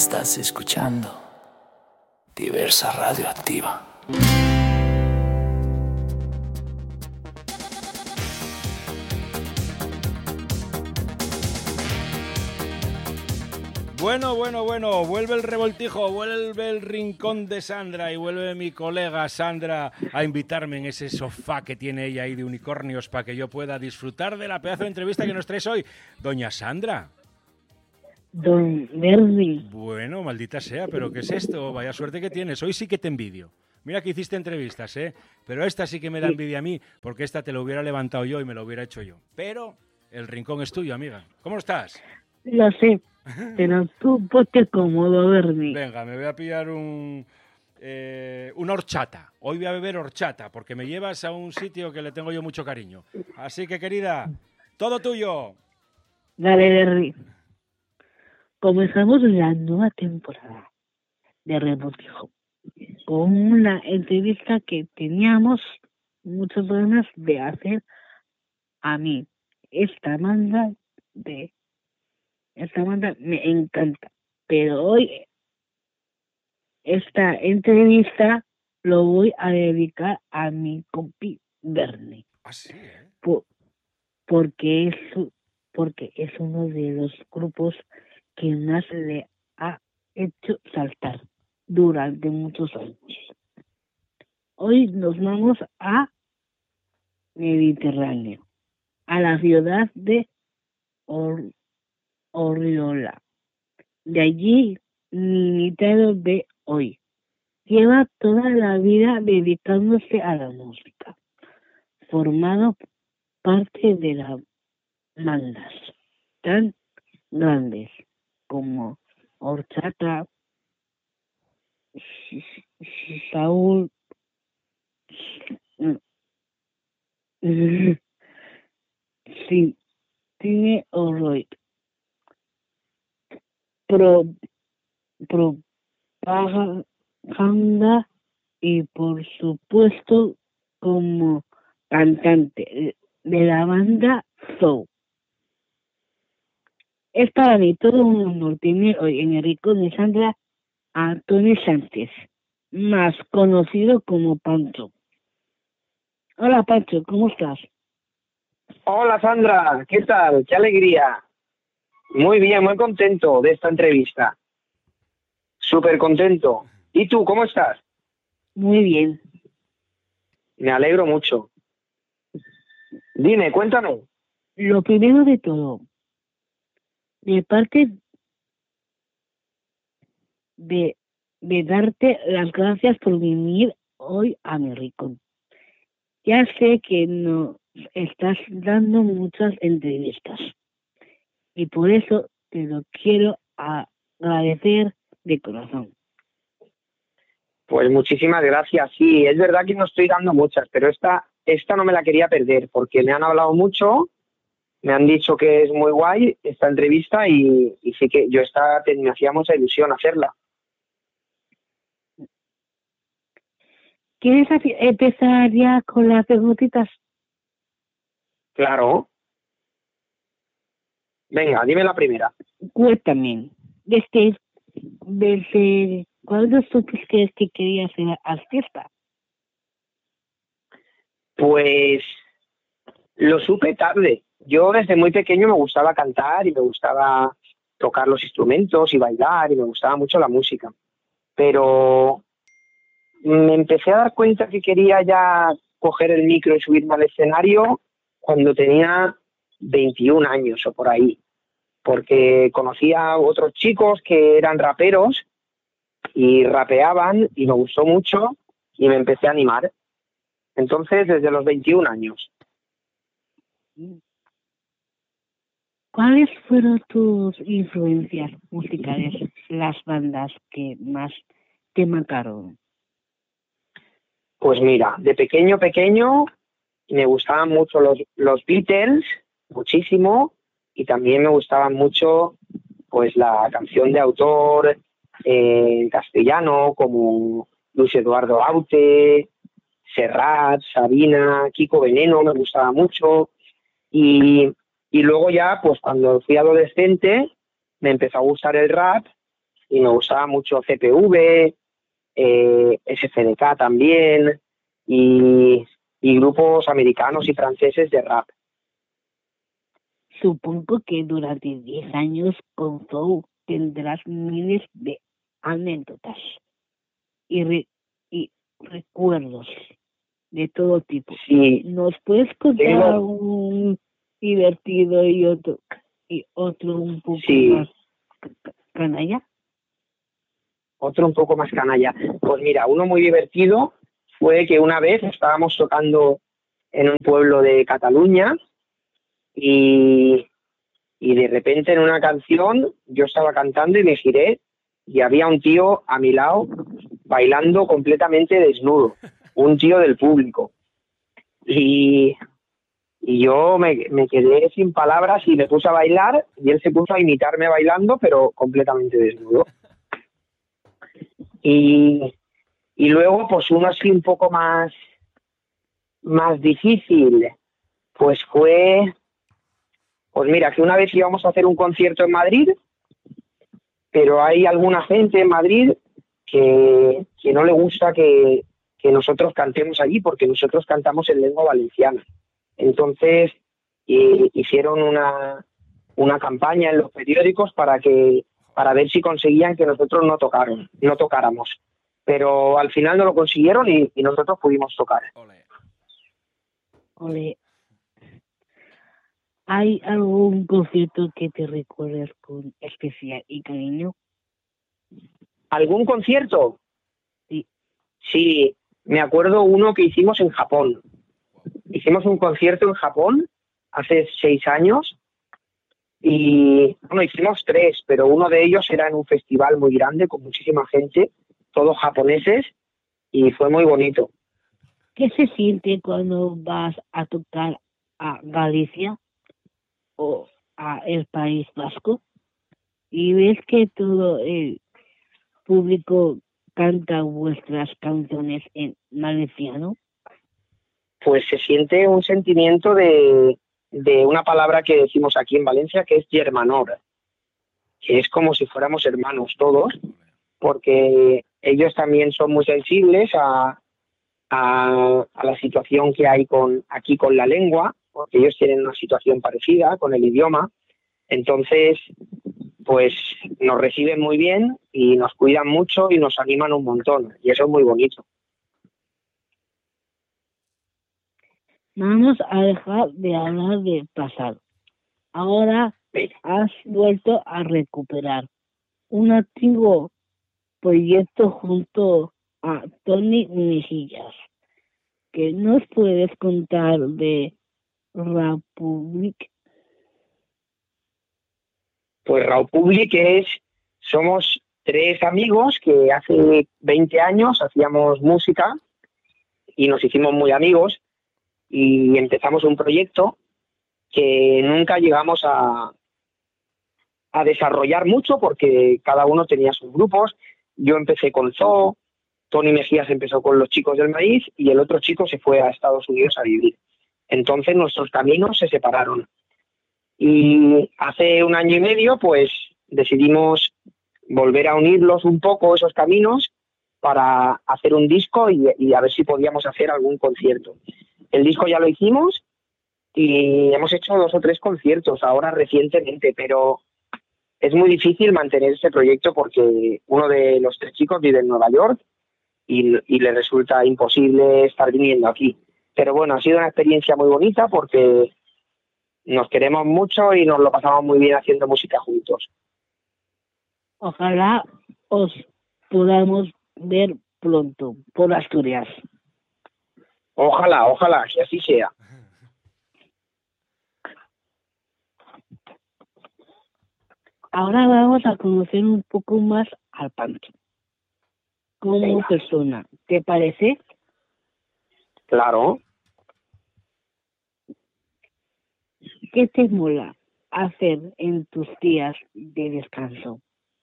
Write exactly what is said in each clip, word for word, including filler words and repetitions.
Estás escuchando Diversa Radioactiva. Bueno, bueno, bueno, vuelve el revoltijo, vuelve el rincón de Sandra y vuelve mi colega Sandra a invitarme en ese sofá que tiene ella ahí de unicornios para que yo pueda disfrutar de la pedazo de entrevista que nos traes hoy. Doña Sandra. Don Bernie. Bueno, maldita sea, pero ¿qué es esto? Vaya suerte que tienes. Hoy sí que te envidio. Mira que hiciste entrevistas, ¿eh? Pero esta sí que me da envidia a mí, porque esta te lo hubiera levantado yo y me lo hubiera hecho yo. Pero el rincón es tuyo, amiga. ¿Cómo estás? Lo sé, pero tú ponte cómodo, Bernie. Venga, me voy a pillar un... Eh, una horchata. Hoy voy a beber horchata, porque me llevas a un sitio que le tengo yo mucho cariño. Así que, querida, todo tuyo. Dale, Bernie. Comenzamos la nueva temporada de Revoltijo con una entrevista que teníamos muchas ganas de hacer a mí. Esta banda de esta banda me encanta, pero hoy esta entrevista lo voy a dedicar a mi compi Bernie. ¿Ah, sí, eh? Por, porque es porque es uno de los grupos que más le ha hecho saltar durante muchos años. Hoy nos vamos a Mediterráneo, a la ciudad de Or- Oriola. De allí, mi invitado de hoy lleva toda la vida dedicándose a la música, formado parte de las bandas tan grandes como Horchata, Saúl, sí, tiene horror, pro, propaganda y por supuesto como cantante de la banda Zou. Es para mí todo un honor tener hoy en el rincón de Sandra a Antonio Sánchez, más conocido como Pancho. Hola Pancho, ¿cómo estás? Hola Sandra, ¿qué tal? ¡Qué alegría! Muy bien, muy contento de esta entrevista. Súper contento. ¿Y tú, cómo estás? Muy bien. Me alegro mucho. Dime, cuéntame. Lo primero de todo, de parte de, de darte las gracias por venir hoy a mi rincón. Ya sé que nos estás dando muchas entrevistas y por eso te lo quiero agradecer de corazón. Pues muchísimas gracias. Sí, es verdad que no estoy dando muchas, pero esta, esta no me la quería perder porque me han hablado mucho, me han dicho que es muy guay esta entrevista y, y sí que yo esta, me hacía mucha ilusión hacerla. ¿Quieres empezar ya con las preguntitas? Claro. Venga, dime la primera. Cuéntame, desde, desde ¿cuándo supiste que querías ser artista? Pues lo supe tarde. Yo desde muy pequeño me gustaba cantar y me gustaba tocar los instrumentos y bailar y me gustaba mucho la música. Pero me empecé a dar cuenta que quería ya coger el micro y subirme al escenario cuando tenía veintiún años o por ahí, porque conocía a otros chicos que eran raperos y rapeaban y me gustó mucho y me empecé a animar. Entonces, desde los veintiún años. ¿Cuáles fueron tus influencias musicales, las bandas que más te marcaron? Pues mira, de pequeño, pequeño, me gustaban mucho los, los Beatles, muchísimo, y también me gustaban mucho pues la canción de autor eh, en castellano, como Luis Eduardo Aute, Serrat, Sabina, Kiko Veneno, me gustaba mucho. Y, y luego ya, pues cuando fui adolescente, me empezó a gustar el rap y me gustaba mucho C P V, eh, S F D K también, y, y grupos americanos y franceses de rap. Supongo que durante diez años con Zou tendrás miles de anécdotas y, re- y recuerdos de todo tipo. Sí, ¿Nos puedes contar Tengo- un divertido y otro y otro un poco Sí. más ca- ca- canalla? otro un poco más canalla. Pues mira, uno muy divertido fue que una vez estábamos tocando en un pueblo de Cataluña y, y de repente en una canción yo estaba cantando y me giré y había un tío a mi lado bailando completamente desnudo, un tío del público. Y, y yo me, me quedé sin palabras y me puse a bailar y él se puso a imitarme bailando, pero completamente desnudo. Y, y luego, pues uno así un poco más, más difícil, pues fue, pues mira, que una vez íbamos a hacer un concierto en Madrid, pero hay alguna gente en Madrid que, que no le gusta que, que nosotros cantemos allí, porque nosotros cantamos en lengua valenciana. Entonces, eh, hicieron una, una campaña en los periódicos para que para ver si conseguían que nosotros no tocaron, no tocáramos. Pero al final no lo consiguieron y, y nosotros pudimos tocar. Ole. Ole, ¿hay algún concierto que te recuerdes con especial y cariño? ¿Algún concierto? Sí. Sí, me acuerdo uno que hicimos en Japón. Hicimos un concierto en Japón hace seis años y, bueno, hicimos tres, pero uno de ellos era en un festival muy grande con muchísima gente, todos japoneses, y fue muy bonito. ¿Qué se siente cuando vas a tocar a Galicia o a el País Vasco y ves que todo el público canta vuestras canciones en valenciano? Pues se siente un sentimiento de, de una palabra que decimos aquí en Valencia, que es germanor, que es como si fuéramos hermanos todos, porque ellos también son muy sensibles a, a, a la situación que hay con aquí con la lengua, porque ellos tienen una situación parecida con el idioma. Entonces, pues nos reciben muy bien y nos cuidan mucho y nos animan un montón, y eso es muy bonito. Vamos a dejar de hablar del pasado. Ahora has vuelto a recuperar un antiguo proyecto junto a Tony Mejillas. ¿Qué nos puedes contar de Republic? Pues Raw Public es, somos tres amigos que hace veinte años hacíamos música y nos hicimos muy amigos y empezamos un proyecto que nunca llegamos a, a desarrollar mucho porque cada uno tenía sus grupos. Yo empecé con Zoo, Tony Mejías empezó con los Chicos del Maíz y el otro chico se fue a Estados Unidos a vivir. Entonces nuestros caminos se separaron. Y hace un año y medio, pues decidimos volver a unirlos un poco esos caminos para hacer un disco y, y a ver si podíamos hacer algún concierto. El disco ya lo hicimos y hemos hecho dos o tres conciertos ahora recientemente, pero es muy difícil mantener ese proyecto porque uno de los tres chicos vive en Nueva York y, y le resulta imposible estar viniendo aquí. Pero bueno, ha sido una experiencia muy bonita porque nos queremos mucho y nos lo pasamos muy bien haciendo música juntos. Ojalá os podamos ver pronto por Asturias. Ojalá, ojalá, que así sea. Ahora vamos a conocer un poco más al Pancho como Venga. persona. ¿Te parece? Claro. ¿Qué te mola hacer en tus días de descanso?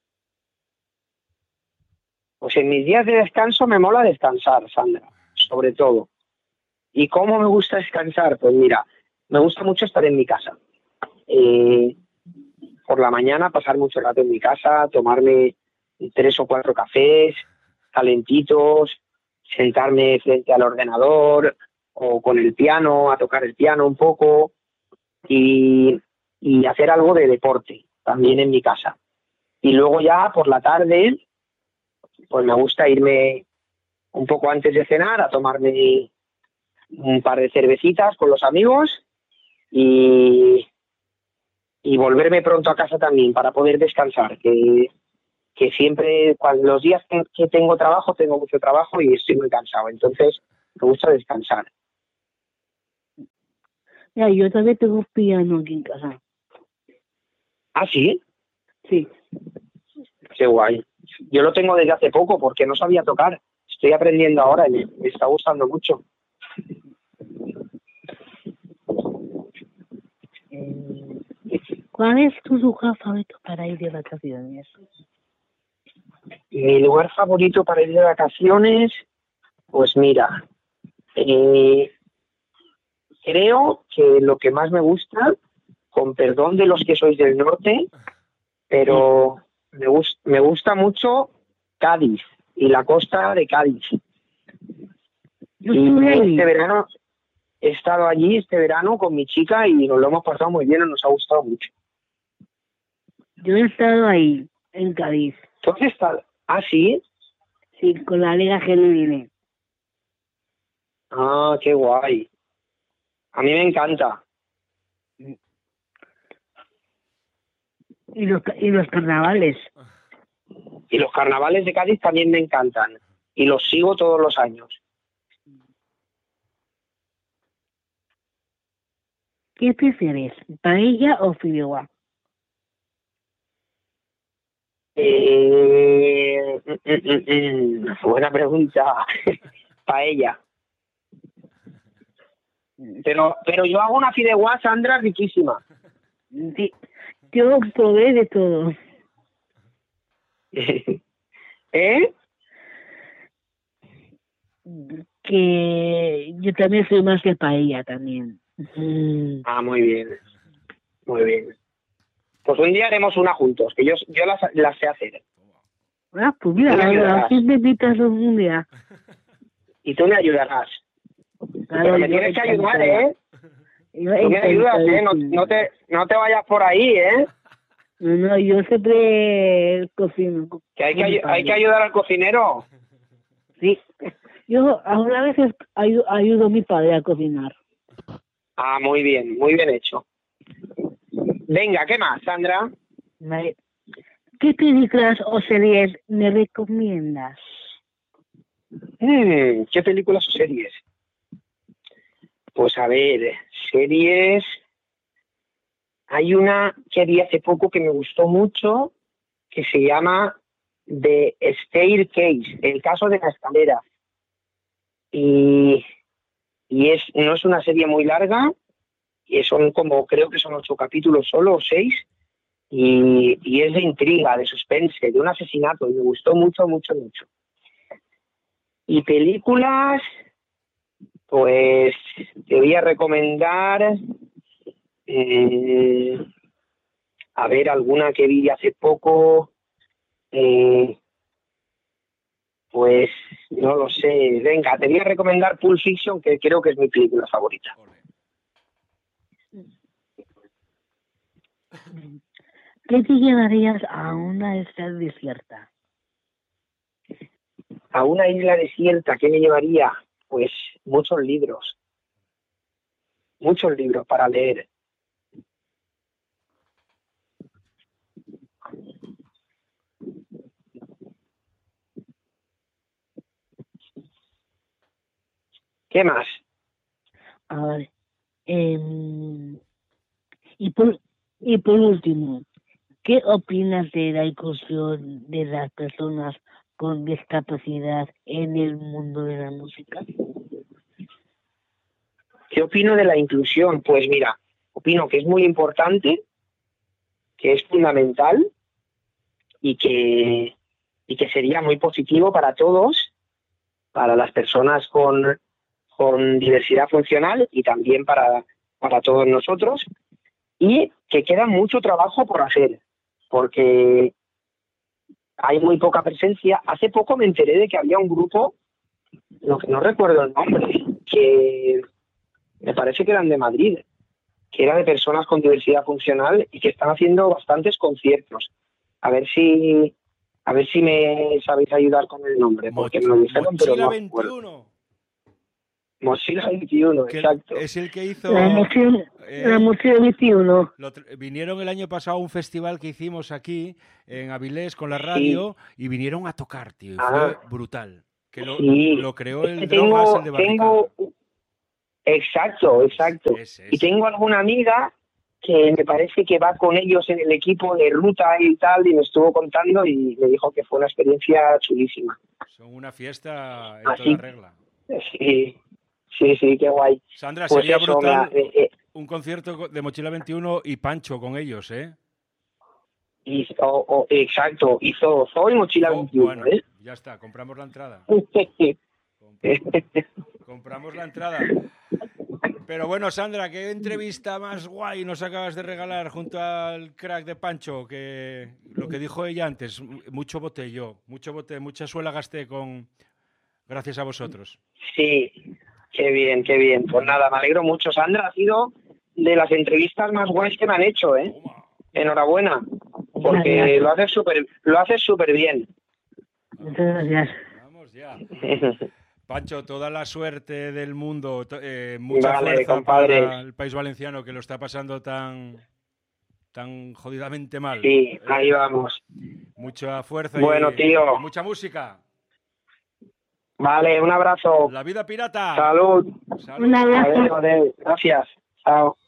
Pues en mis días de descanso me mola descansar, Sandra, sobre todo. ¿Y cómo me gusta descansar? Pues mira, me gusta mucho estar en mi casa. Eh, por la mañana pasar mucho rato en mi casa, tomarme tres o cuatro cafés calentitos, sentarme frente al ordenador o con el piano, a tocar el piano un poco y, y hacer algo de deporte también en mi casa. Y luego ya por la tarde, pues me gusta irme un poco antes de cenar a tomarme un par de cervecitas con los amigos y, y volverme pronto a casa también para poder descansar, que, que siempre, cuando los días que, que tengo trabajo, tengo mucho trabajo y estoy muy cansado, entonces me gusta descansar. Ya, yo también tengo piano aquí en casa. ¿Ah, sí? Sí. Qué guay. Yo lo tengo desde hace poco porque no sabía tocar. Estoy aprendiendo ahora y me, me está gustando mucho. Eh, ¿Cuál es tu lugar favorito para ir de vacaciones? Mi lugar favorito para ir de vacaciones, pues mira, eh, creo que lo que más me gusta, con perdón de los que sois del norte, pero me, gust, me gusta mucho Cádiz y la costa de Cádiz. Yo y estuve ahí. este verano he estado allí este verano con mi chica y nos lo hemos pasado muy bien, nos ha gustado mucho. Yo he estado ahí, en Cádiz. ¿Tú has estado? ¿Ah, sí? Sí, con la Liga Genuine. Ah, qué guay. A mí me encanta. Y los, y los carnavales. Y los carnavales de Cádiz también me encantan. Y los sigo todos los años. ¿Qué prefieres, paella o fideuá? Eh, mm, mm, mm, buena pregunta. Paella. Pero, pero yo hago una fideuá, Sandra, riquísima. Sí, yo probé de todo. ¿Eh? Que yo también soy más de paella también. Mm. Ah, muy bien. Muy bien. Pues un día haremos una juntos, que yo, yo las, las sé hacer. Ah, pues mira, Tú me ayudarás. así me invitas un día. Y tú me ayudarás. Claro, Pero me yo tienes que ayudar, encantada. ¿eh? Yo Tú me ayudas, ¿eh? No, encantadísima. no, te, no te vayas por ahí, ¿eh? No, no, yo siempre cocino. con- Que hay que, con mi ayu- hay que padre. ayudar al cocinero. Sí. Yo algunas veces ayu- ayudo a mi padre a cocinar. Ah, muy bien, muy bien hecho. Venga, ¿qué más, Sandra? Vale. ¿Qué películas o series me recomiendas? Mm, ¿qué películas o series? Pues a ver, series... Hay una que vi hace poco que me gustó mucho, que se llama The Staircase, el caso de la escalera. Y, y es no es una serie muy larga, y son como, creo que son ocho capítulos solo, o seis, y, y es de intriga, de suspense, de un asesinato, y me gustó mucho, mucho, mucho. Y películas, pues te voy a recomendar... Eh, a ver, alguna que vi hace poco, eh, pues no lo sé. Venga, te voy a recomendar Pulp Fiction, que creo que es mi película favorita. ¿Qué te llevarías a una isla desierta? A una isla desierta, ¿qué me llevaría? Pues muchos libros, muchos libros para leer. ¿Qué más? A ver, em, y por y por último, ¿qué opinas de la inclusión de las personas con discapacidad en el mundo de la música? ¿Qué opino de la inclusión? Pues mira, opino que es muy importante, que es fundamental y que, y que sería muy positivo para todos, para las personas con, con diversidad funcional y también para, para todos nosotros, y que queda mucho trabajo por hacer, porque hay muy poca presencia. Hace poco me enteré de que había un grupo, lo que no recuerdo el nombre, que me parece que eran de Madrid, que era de personas con diversidad funcional y que están haciendo bastantes conciertos. A ver si a ver si me sabéis ayudar con el nombre, porque me lo dijeron, pero no me acuerdo. Mochila veintiuno, exacto. Es el que hizo... La Mochila, eh, la Mochila veintiuno. Lo, vinieron el año pasado a un festival que hicimos aquí, en Avilés, con la radio, sí. Y vinieron a tocar, tío. Y ah, fue brutal. Que lo, sí. lo creó el es que Drogas, tengo, el de Barricada. Tengo... Exacto, exacto. Es, es, es. Y tengo alguna amiga que me parece que va con ellos en el equipo de ruta y tal, y me estuvo contando y me dijo que fue una experiencia chulísima. Son una fiesta en Así, toda regla. Sí, sí, sí, qué guay. Sandra, pues sería eso, brutal me, eh, un concierto de Mochila veintiuno y Pancho con ellos, ¿eh? Y, oh, oh, exacto, hizo Zoo y Mochila oh, veintiuno, bueno, ¿eh? Ya está, compramos la entrada. Compramos la entrada. Pero bueno, Sandra, ¿qué entrevista más guay nos acabas de regalar junto al crack de Pancho? Que lo que dijo ella antes, mucho boté yo, mucho boté, mucha suela gasté con gracias a vosotros. Sí, qué bien, qué bien. Pues nada, me alegro mucho. Sandra, ha sido de las entrevistas más guays que me han hecho, ¿eh? Toma. Enhorabuena, porque lo haces súper, lo haces súper bien. Muchas gracias. Vamos ya. Pancho, toda la suerte del mundo, eh, mucha vale, fuerza compadre. Para el país valenciano que lo está pasando tan, tan jodidamente mal. Sí, ahí eh, vamos. Mucha fuerza bueno, y, tío. y mucha música. Vale, un abrazo. La vida pirata. Salud. Salud. Un abrazo. Adiós, gracias. Chao.